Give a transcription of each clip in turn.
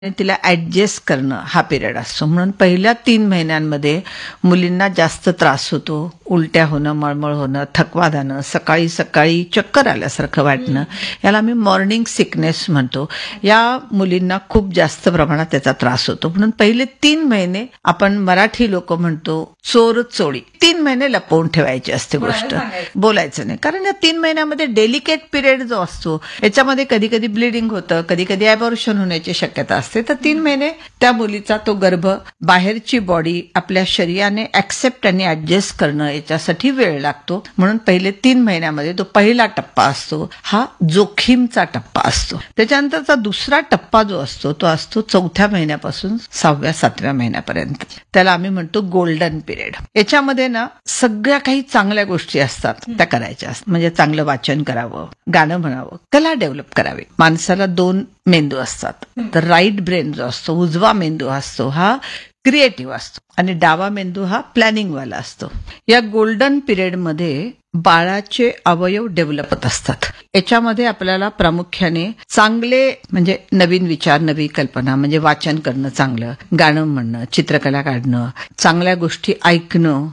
आणि तिला ऍडजस्ट करणं हा पिरियड असतो. म्हणून पहिल्या 3 महिन्यांमध्ये मुलींना जास्त त्रास होतो. उलट्या होणं, मळमळ होणं, थकवा जाणं, सकाळी सकाळी चक्कर आल्यासारखं वाटणं, याला आम्ही मॉर्निंग सिकनेस म्हणतो. या मुलींना खूप जास्त प्रमाणात त्याचा त्रास होतो. म्हणून पहिले 3 महिने आपण मराठी लोक म्हणतो चोर चोळी, 3 महिने लपवून ठेवायची असते गोष्ट, बोलायचं नाही. कारण या 3 महिन्यामध्ये डेलिकेट पिरियड जो असतो याच्यामध्ये कधी कधी ब्लिडिंग होतं, कधी कधी ॲबॉर्शन होण्याची शक्यता असते. तर 3 महिने त्या मुलीचा तो गर्भ, बाहेरची बॉडी आपल्या शरीराने ऍक्सेप्ट आणि ऍडजस्ट करणं याच्यासाठी वेळ लागतो. म्हणून पहिले 3 महिन्यामध्ये तो पहिला टप्पा असतो, हा जोखीमचा टप्पा असतो. त्याच्यानंतरचा दुसरा टप्पा जो असतो तो असतो 4थ्या महिन्यापासून 6व्या-7व्या महिन्यापर्यंत. त्याला आम्ही म्हणतो गोल्डन पिरियड. याच्यामध्ये ना सगळ्या काही चांगल्या गोष्टी असतात त्या करायच्या असतात. म्हणजे चांगलं वाचन करावं, गाणं म्हणावं, कला डेव्हलप करावी. माणसाला 2 मेंदू असतात. तर राईट ब्रेन जो असतो, उजवा मेंदू असतो, हा क्रिएटिव्ह असतो आणि डावा मेंदू हा प्लॅनिंग वाला असतो. या गोल्डन पिरियड मध्ये बाळाचे अवयव डेव्हलप होत असतात. याच्यामध्ये आपल्याला प्रामुख्याने चांगले म्हणजे नवीन विचार, नवी कल्पना, म्हणजे वाचन करणं चांगलं, गाणं म्हणणं, चित्रकला काढणं, चांगल्या गोष्टी ऐकणं,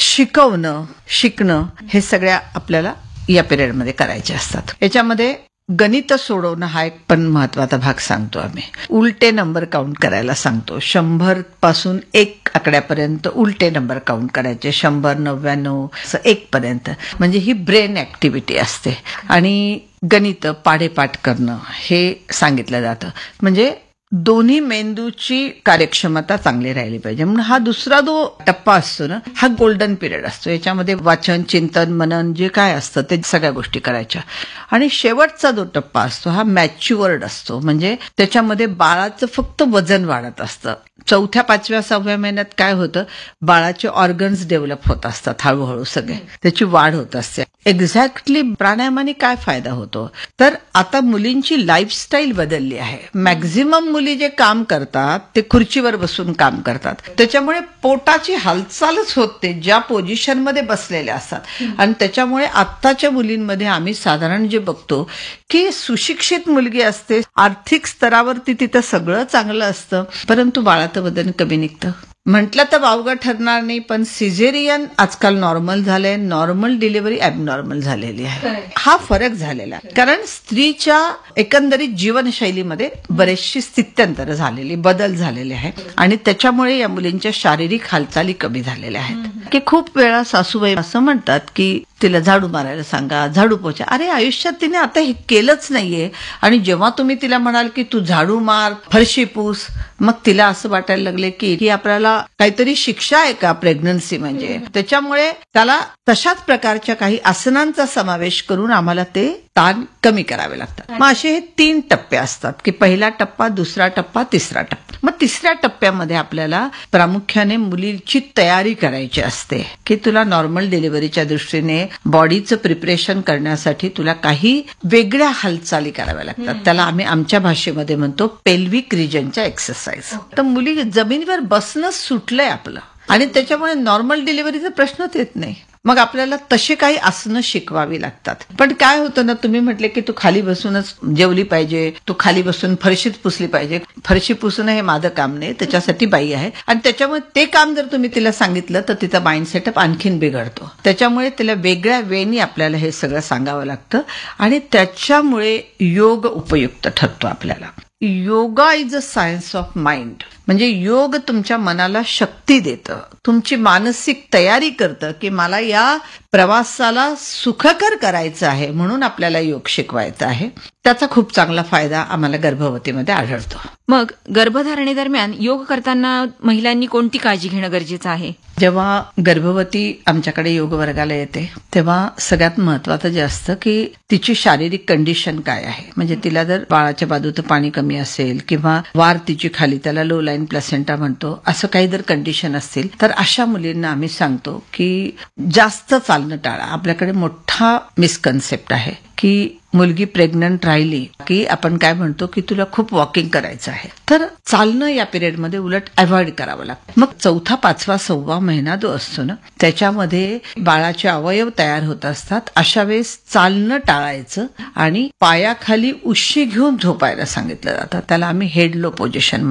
शिकणं, हे सगळ्या आपल्याला या पिरियडमध्ये करायचे असतात. याच्यामध्ये गणित सोडवणं हा एक पण महत्वाचा भाग सांगतो आम्ही. उलटे नंबर काउंट करायला सांगतो. 100 पासून 1 आकड्यापर्यंत उलटे नंबर काउंट करायचे. 100, 99 असं 1 पर्यंत. म्हणजे ही ब्रेन ऍक्टिव्हिटी असते. आणि गणित पाढेपाठ करणं हे सांगितलं जातं. म्हणजे दोन्ही मेंदूची कार्यक्षमता चांगली राहिली पाहिजे. म्हणून हा दुसरा जो टप्पा असतो ना, हा गोल्डन पिरियड असतो. याच्यामध्ये वाचन, चिंतन, मनन जे काय असतं ते सगळ्या गोष्टी करायच्या. आणि शेवटचा जो टप्पा असतो हा मॅच्युअर्ड असतो. म्हणजे त्याच्यामध्ये बाळाचं फक्त वजन वाढत असतं. 4थ्या, 5व्या, 6व्या महिन्यात काय होतं, बाळाचे ऑर्गन्स डेव्हलप होत असतात हळूहळू सगळे, त्याची वाढ होत असते. एक्झॅक्टली प्राणायामाने काय फायदा होतो, तर आता मुलींची लाईफस्टाईल बदलली आहे. मॅक्झिमम मुली जे काम करतात ते खुर्चीवर बसून काम करतात. त्याच्यामुळे पोटाची हालचालच होते, ज्या पोझिशनमध्ये बसलेल्या असतात. आणि त्याच्यामुळे आत्ताच्या मुलींमध्ये आम्ही साधारण जे बघतो की सुशिक्षित मुलगी असते, आर्थिक स्तरावरती तिथं सगळं चांगलं असतं, परंतु बाळाचं वजन कमी निघतं. म्हटलं तर वावगं ठरणार नाही, पण सिझेरियन आजकाल नॉर्मल झालंय, नॉर्मल डिलिव्हरी ॲबनॉर्मल झालेली आहे. हा फरक झालेला आहे. कारण स्त्रीच्या एकंदरीत जीवनशैलीमध्ये बरेचशी स्थित्यंतर झालेली, बदल झालेले आहे. आणि त्याच्यामुळे या मुलींच्या शारीरिक हालचाली कमी झालेल्या आहेत. की खूप वेळा सासूबाई असं म्हणतात की तिला झाडू मारायला सांगा, झाडू पोछा. अरे आयुष्यात तिने आता हे केलंच नाहीये. आणि जेव्हा तुम्ही तिला म्हणाल की तू झाडू मार, फरशी पूस, मग तिला असं वाटायला लागले की ही आपल्याला काहीतरी शिक्षा आहे का प्रेग्नन्सी म्हणजे. त्याच्यामुळे त्याला तशाच प्रकारच्या काही आसनांचा समावेश करून आम्हाला ते ताण कमी करावे लागतात. मग असे हे 3 टप्पे असतात की पहिला टप्पा, दुसरा टप्पा, तिसरा टप्पा. मग तिसऱ्या टप्प्यामध्ये आपल्याला प्रामुख्याने मुलीची तयारी करायची असते की तुला नॉर्मल डिलिव्हरीच्या दृष्टीने बॉडीचं प्रिपरेशन करण्यासाठी तुला काही वेगळ्या हालचाली कराव्या लागतात. त्याला आम्ही आमच्या भाषेमध्ये म्हणतो पेल्विक रिजनच्या एक्सरसाइज. तर मुली जमिनीवर बसणं सुटलंय आपलं आणि त्याच्यामुळे नॉर्मल डिलिव्हरीचा प्रश्नच येत नाही. मग आपल्याला तसे काही आसनं शिकवावी लागतात. पण काय होतं ना, तुम्ही म्हटले की तू खाली बसूनच जेवली पाहिजे, तू खाली बसून फरशीच पुसली पाहिजे. फरशी पुसणं हे माझं काम नाही, त्याच्यासाठी बाई आहे. आणि त्याच्यामुळे ते काम जर तुम्ही तिला सांगितलं तर तिचा माइंड सेटअप आणखीन बिघडतो. त्याच्यामुळे तिला वेगळ्या वेनी आपल्याला हे सगळं सांगावं लागतं. आणि त्याच्यामुळे योग उपयुक्त ठरतो आपल्याला. Yoga is a science of mind. म्हणजे योग तुमच्या मनाला शक्ती देतं, तुमची मानसिक तयारी करतं की मला या प्रवासाला सुखकर करायचं आहे, म्हणून आपल्याला योग शिकवायचा आहे. त्याचा खूप चांगला फायदा आम्हाला गर्भवतीमध्ये आढळतो. मग गर्भधारणेदरम्यान योग करताना महिलांनी कोणती काळजी घेणं गरजेचं आहे? जेव्हा गर्भवती आमच्याकडे योग वर्गाला येते तेव्हा सगळ्यात महत्वाचं जे असतं की तिची शारीरिक कंडिशन काय आहे. म्हणजे तिला जर बाळाच्या बाजूचं पाणी कमी असेल किंवा वार तिची खाली, त्याला लो लाईन प्लॅसेंटा म्हणतो, असं काही जर कंडिशन असतील तर अशा मुलींना आम्ही सांगतो की जास्त चालणं टाळा. आपल्याकडे मोठा मिसकन्सेप्ट आहे की मुलगी प्रेग्नंट राहिली की आपण काय म्हणतो की तुला खूप वॉकिंग करायचं आहे, तर चालणं या पिरियडमध्ये उलट अवॉइड करावं लागतं. मग 4था, 5वा, 6वा महिना जो असतो ना, त्याच्यामध्ये बाळाचे अवयव तयार होत असतात. अशा वेळेस चालणं टाळायचं आणि पायाखाली उशी घेऊन झोपायला सांगितलं जातं. त्याला आम्ही हेड लो पोझिशन